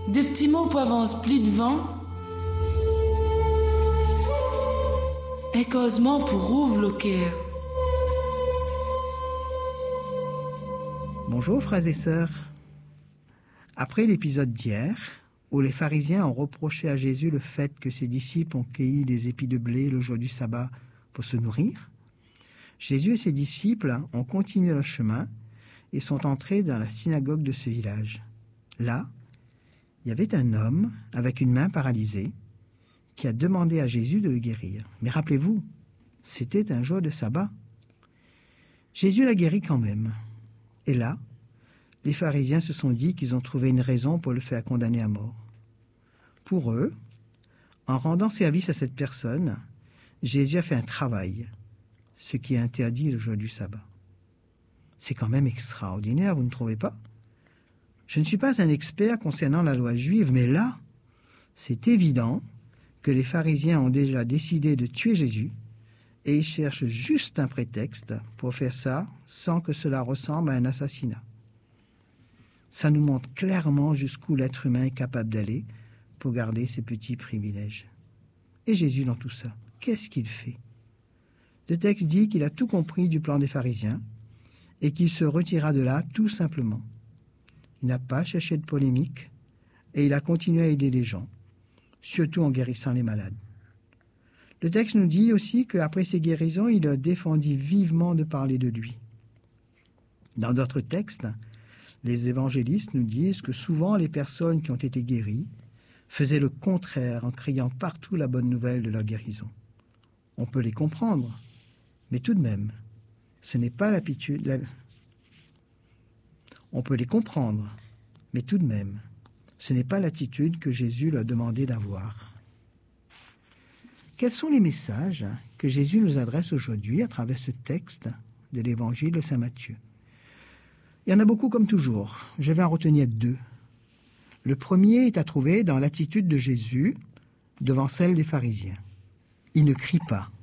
Des petits mots pour avance pli devant. Et causement pour ouvre le cœur. Bonjour frères et sœurs. Après l'épisode d'hier, où les pharisiens ont reproché à Jésus le fait que ses disciples ont cueilli des épis de blé le jour du sabbat pour se nourrir, Jésus et ses disciples ont continué leur chemin et sont entrés dans la synagogue de ce village. Là, il y avait un homme avec une main paralysée qui a demandé à Jésus de le guérir. Mais rappelez-vous, c'était un jour de sabbat. Jésus l'a guéri quand même. Et là, les pharisiens se sont dit qu'ils ont trouvé une raison pour le faire condamner à mort. Pour eux, en rendant service à cette personne, Jésus a fait un travail, ce qui est interdit le jour du sabbat. C'est quand même extraordinaire, vous ne trouvez pas ? Je ne suis pas un expert concernant la loi juive, mais là, c'est évident que les pharisiens ont déjà décidé de tuer Jésus et ils cherchent juste un prétexte pour faire ça sans que cela ressemble à un assassinat. Ça nous montre clairement jusqu'où l'être humain est capable d'aller pour garder ses petits privilèges. Et Jésus dans tout ça, qu'est-ce qu'il fait ? Le texte dit qu'il a tout compris du plan des pharisiens et qu'il se retira de là tout simplement. Il n'a pas cherché de polémique et il a continué à aider les gens, surtout en guérissant les malades. Le texte nous dit aussi qu'après ses guérisons, il a défendu vivement de parler de lui. Dans d'autres textes, les évangélistes nous disent que souvent les personnes qui ont été guéries faisaient le contraire en criant partout la bonne nouvelle de leur guérison. On peut les comprendre, mais tout de même, ce n'est pas l'attitude. On peut les comprendre, mais tout de même, ce n'est pas l'attitude que Jésus leur demandait d'avoir. Quels sont les messages que Jésus nous adresse aujourd'hui à travers ce texte de l'évangile de Saint Matthieu ? Il y en a beaucoup comme toujours. Je vais en retenir deux. Le premier est à trouver dans l'attitude de Jésus devant celle des pharisiens. Il ne crie pas.